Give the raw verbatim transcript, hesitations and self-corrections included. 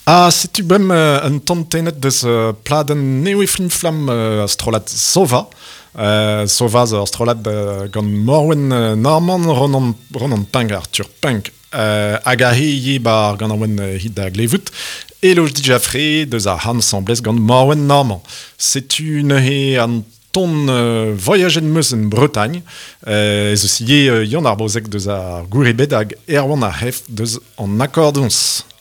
Ah, setu bem uh, un tantenet deus uh, pladen newe flim-flam uh, astrolat Sova. Uh, Sova zo astrolat uh, gant Morwen uh, Norman ron an, ron an peng Arthur Pink. Uh, hag a he bar gant an oen uh, hit da glevout. Eloj dijafre deus ar han semblez gant Morwen Norman. Setu neuhe an ton uh, voyagen meus en Bretagne. Uh, ez eus ye uh, yon ar bozek deus ar gourebed hag erwan ar hef deus an akordons.